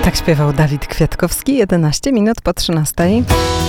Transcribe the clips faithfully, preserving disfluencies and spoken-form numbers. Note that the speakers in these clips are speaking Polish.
Tak śpiewał Dawid Kwiatkowski, jedenaście minut po trzynastej.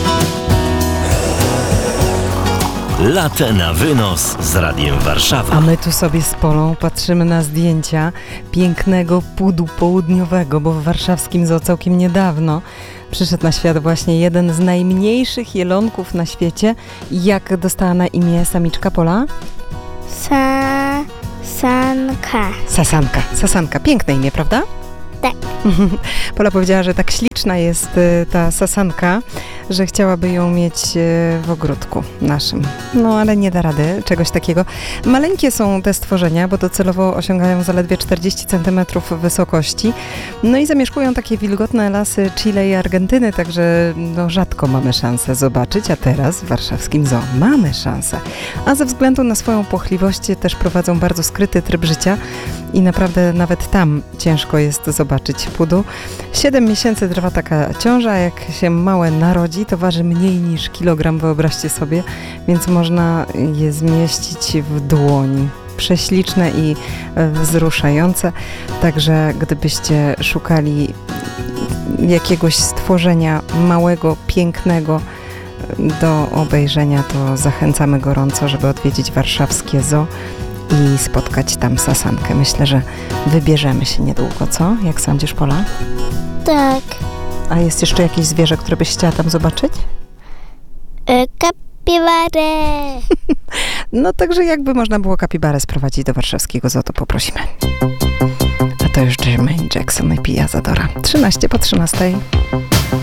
Latę na wynos z Radiem Warszawa. A my tu sobie z Polą patrzymy na zdjęcia pięknego pudu południowego, bo w warszawskim zoo całkiem niedawno przyszedł na świat właśnie jeden z najmniejszych jelonków na świecie. Jak dostała na imię samiczka, Pola? Sasanka. Sasanka. Sasanka. Piękne imię, prawda? Tak. Pola powiedziała, że tak śliczna jest ta sasanka, że chciałaby ją mieć w ogródku naszym. No, ale nie da rady czegoś takiego. Maleńkie są te stworzenia, bo docelowo osiągają zaledwie czterdzieści centymetrów wysokości. No i zamieszkują takie wilgotne lasy Chile i Argentyny, także no, rzadko mamy szansę zobaczyć, a teraz w warszawskim zoo mamy szansę. A ze względu na swoją płochliwość też prowadzą bardzo skryty tryb życia i naprawdę nawet tam ciężko jest zobaczyć pudu. Siedem miesięcy trwa taka ciąża, a jak się małe narodzi, to waży mniej niż kilogram, wyobraźcie sobie, więc można je zmieścić w dłoni. Prześliczne i wzruszające, także gdybyście szukali jakiegoś stworzenia małego, pięknego do obejrzenia, to zachęcamy gorąco, żeby odwiedzić warszawskie zoo i spotkać tam sasankę. Myślę, że wybierzemy się niedługo, co? Jak sądzisz, Pola? Tak. A jest jeszcze jakieś zwierzę, które byś chciała tam zobaczyć? E, kapibarę. No także jakby można było kapibarę sprowadzić do warszawskiego zoo, to poprosimy. A to już Jermaine Jackson i Pia Zadora. trzynaście po trzynastej.